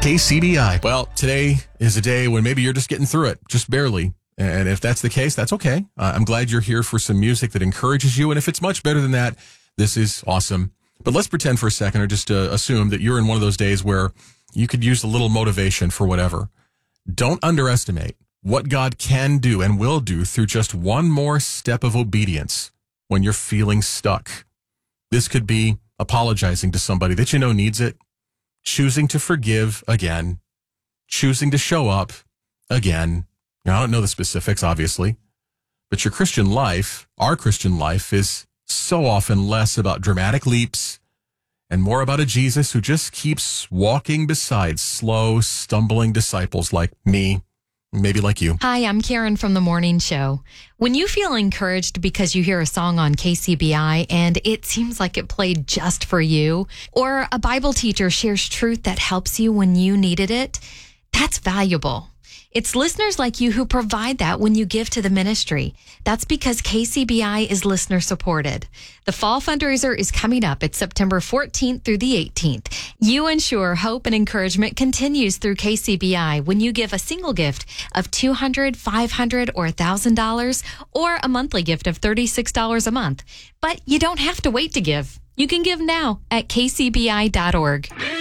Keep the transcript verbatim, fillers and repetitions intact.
K C B I. Well, today is a day when maybe you're just getting through it, just barely. And if that's the case, that's okay. Uh, I'm glad you're here for some music that encourages you. And if it's much better than that, this is awesome. But let's pretend for a second, or just uh, assume that you're in one of those days where you could use a little motivation for whatever. Don't underestimate what God can do and will do through just one more step of obedience when you're feeling stuck. This could be apologizing to somebody that you know needs it, choosing to forgive again, choosing to show up again. Now, I don't know the specifics, obviously, but your Christian life, our Christian life, is so often less about dramatic leaps and more about a Jesus who just keeps walking beside slow, stumbling disciples like me, maybe like you. Hi, I'm Karen from The Morning Show. When you feel encouraged because you hear a song on K C B I and it seems like it played just for you, or a Bible teacher shares truth that helps you when you needed it, that's valuable. It's listeners like you who provide that when you give to the ministry. That's because K C B I is listener supported. The fall fundraiser is coming up. It's September fourteenth through the eighteenth. You ensure hope and encouragement continues through K C B I when you give a single gift of two hundred dollars, five hundred dollars, or one thousand dollars, or a monthly gift of thirty-six dollars a month. But you don't have to wait to give. You can give now at k c b i dot org.